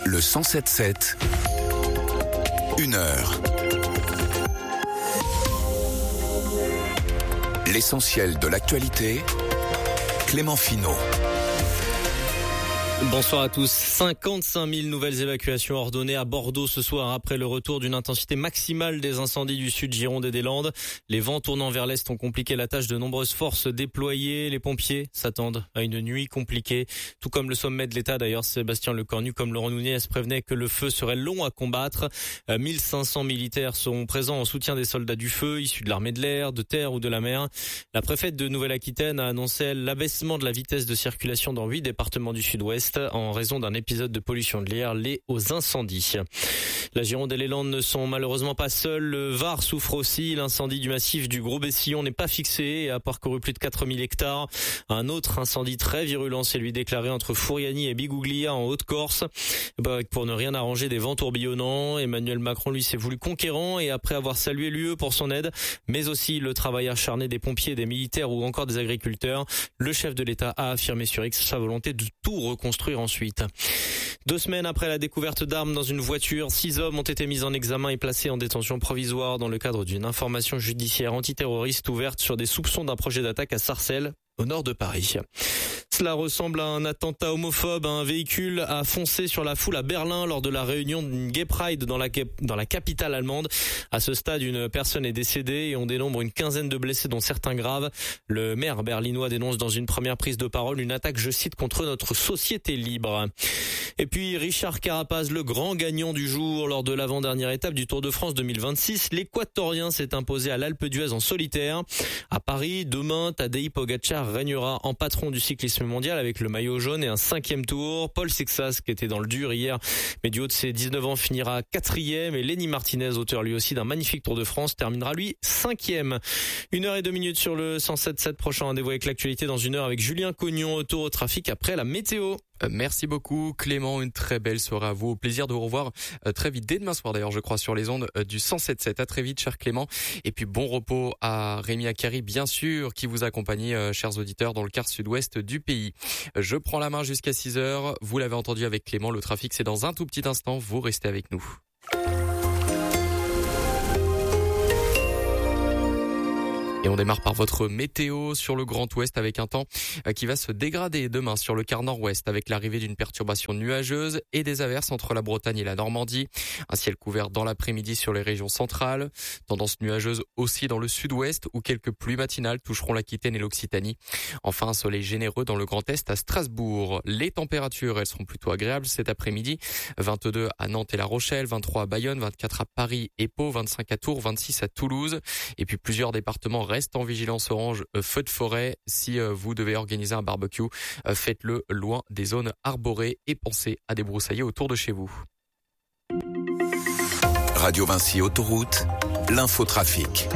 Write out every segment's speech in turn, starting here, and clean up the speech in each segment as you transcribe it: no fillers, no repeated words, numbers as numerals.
Le 107.7, 1 heure. L'essentiel de l'actualité, Clément Finot. Bonsoir à tous. 55 000 nouvelles évacuations ordonnées à Bordeaux ce soir après le retour d'une intensité maximale des incendies du sud Gironde et des Landes. Les vents tournant vers l'est ont compliqué la tâche de nombreuses forces déployées. Les pompiers s'attendent à une nuit compliquée. Tout comme le sommet de l'État d'ailleurs, Sébastien Lecornu comme Laurent Nunez prévenait que le feu serait long à combattre. 1500 militaires seront présents en soutien des soldats du feu, issus de l'armée de l'air, de terre ou de la mer. La préfète de Nouvelle-Aquitaine a annoncé l'abaissement de la vitesse de circulation dans 8 départements du sud-ouest en raison d'un épisode de pollution de l'air lié aux incendies. La Gironde et les Landes ne sont malheureusement pas seuls. Le Var souffre aussi. L'incendie du massif du Gros-Bessillon n'est pas fixé et a parcouru plus de 4000 hectares. Un autre incendie très virulent s'est lui déclaré entre Fouriani et Bigouglia en Haute-Corse. Pour ne rien arranger, des vents tourbillonnants. Emmanuel Macron, lui, s'est voulu conquérant et après avoir salué l'UE pour son aide, mais aussi le travail acharné des pompiers, des militaires ou encore des agriculteurs, le chef de l'État a affirmé sur X sa volonté de tout reconstruire ensuite. 2 semaines après la découverte d'armes dans une voiture, 6 hommes ont été mis en examen et placés en détention provisoire dans le cadre d'une information judiciaire antiterroriste ouverte sur des soupçons d'un projet d'attaque à Sarcelles, au nord de Paris. Cela ressemble à un attentat homophobe. Un véhicule a foncé sur la foule à Berlin lors de la réunion d'une Gay Pride dans la capitale allemande. À ce stade, une personne est décédée et on dénombre une quinzaine de blessés, dont certains graves. Le maire berlinois dénonce dans une première prise de parole une attaque, je cite, contre notre société libre. Et puis Richard Carapaz, le grand gagnant du jour lors de l'avant-dernière étape du Tour de France 2026. L'Équatorien s'est imposé à l'Alpe d'Huez en solitaire. À Paris, demain, Tadej Pogačar régnera en patron du cyclisme mondial avec le maillot jaune et un 5e tour. Paul Sixas, qui était dans le dur hier, mais du haut de ses 19 ans, finira 4e. Et Lenny Martinez, auteur lui aussi d'un magnifique Tour de France, terminera lui 5e. 1h02 sur le 107.7. Prochain rendez-vous avec l'actualité dans 1 heure avec Julien Cognon, autour au trafic après la météo. Merci beaucoup Clément, une très belle soirée à vous. Au plaisir de vous revoir très vite, dès demain soir d'ailleurs je crois, sur les ondes du 107.7. À très vite cher Clément, et puis bon repos à Rémi Akari bien sûr, qui vous accompagne chers auditeurs dans le quart sud-ouest du pays. Je prends la main jusqu'à 6h, vous l'avez entendu avec Clément, le trafic c'est dans un tout petit instant, vous restez avec nous. Et on démarre par votre météo sur le Grand Ouest avec un temps qui va se dégrader demain sur le quart nord-ouest avec l'arrivée d'une perturbation nuageuse et des averses entre la Bretagne et la Normandie. Un ciel couvert dans l'après-midi sur les régions centrales. Tendance nuageuse aussi dans le sud-ouest où quelques pluies matinales toucheront l'Aquitaine et l'Occitanie. Enfin, un soleil généreux dans le Grand Est à Strasbourg. Les températures, elles seront plutôt agréables cet après-midi. 22 à Nantes et La Rochelle, 23 à Bayonne, 24 à Paris et Pau, 25 à Tours, 26 à Toulouse. Et puis plusieurs départements restent en vigilance orange feu de forêt. Si vous devez organiser un barbecue, faites-le loin des zones arborées et pensez à débroussailler autour de chez vous. Radio Vinci Autoroute, l'infotrafic.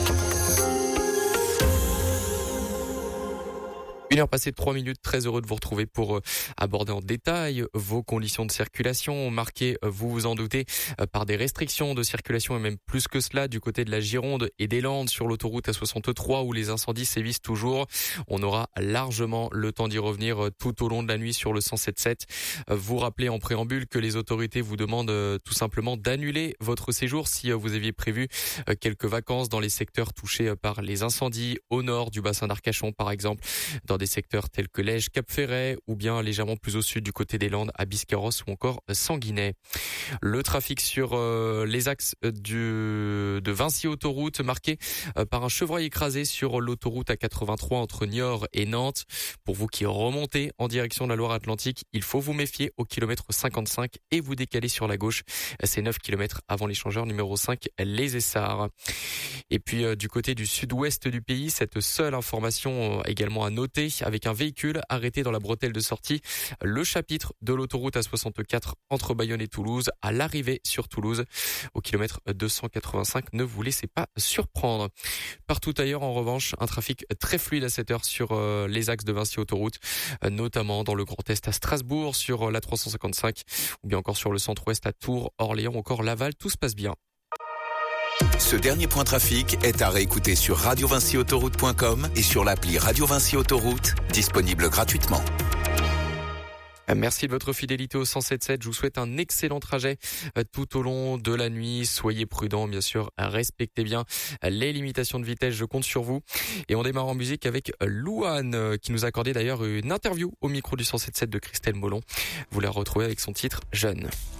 1 heure passée de 3 minutes, très heureux de vous retrouver pour aborder en détail vos conditions de circulation, marquées, vous vous en doutez, par des restrictions de circulation et même plus que cela du côté de la Gironde et des Landes sur l'autoroute A63 où les incendies sévissent toujours. On aura largement le temps d'y revenir tout au long de la nuit sur le 107.7. Vous rappelez en préambule que les autorités vous demandent tout simplement d'annuler votre séjour si vous aviez prévu quelques vacances dans les secteurs touchés par les incendies au nord du bassin d'Arcachon par exemple, dans des secteurs tels que Lège, Cap-Ferret ou bien légèrement plus au sud du côté des Landes à Biscarrosse ou encore Sanguinet. Le trafic sur les axes de Vinci Autoroute marqué par un chevreuil écrasé sur l'autoroute A83 entre Niort et Nantes. Pour vous qui remontez en direction de la Loire-Atlantique, il faut vous méfier au kilomètre 55 et vous décaler sur la gauche. C'est 9 km avant l'échangeur numéro 5, les Essarts. Et puis du côté du sud-ouest du pays, cette seule information également à noter, avec un véhicule arrêté dans la bretelle de sortie, le chapitre de l'autoroute A64 entre Bayonne et Toulouse, à l'arrivée sur Toulouse, au kilomètre 285. Ne vous laissez pas surprendre. Partout ailleurs, en revanche, un trafic très fluide à cette heure sur les axes de Vinci Autoroute, notamment dans le Grand Est à Strasbourg, sur la 355, ou bien encore sur le centre-ouest à Tours, Orléans, encore Laval. Tout se passe bien. Ce dernier point trafic est à réécouter sur radiovinciautoroute.com et sur l'appli Radio Vinci Autoroute, disponible gratuitement. Merci de votre fidélité au 107.7. Je vous souhaite un excellent trajet tout au long de la nuit. Soyez prudents, bien sûr. Respectez bien les limitations de vitesse. Je compte sur vous. Et on démarre en musique avec Louane, qui nous a accordé d'ailleurs une interview au micro du 107.7 de Christelle Molon. Vous la retrouvez avec son titre Jeune.